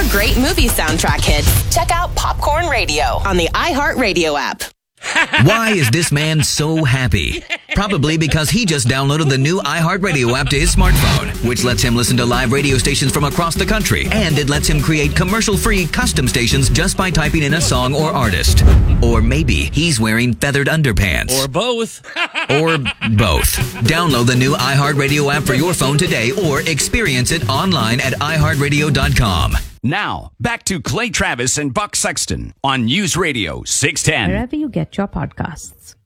great movie soundtrack hits, check out Popcorn Radio on the iHeartRadio app. Why is this man so happy? Probably because he just downloaded the new iHeartRadio app to his smartphone, which lets him listen to live radio stations from across the country. And it lets him create commercial-free custom stations just by typing in a song or artist. Or maybe he's wearing feathered underpants. Or both. Or both. Download the new iHeartRadio app for your phone today or experience it online at iHeartRadio.com. Now, back to Clay Travis and Buck Sexton on News Radio 610. Wherever you get your podcasts.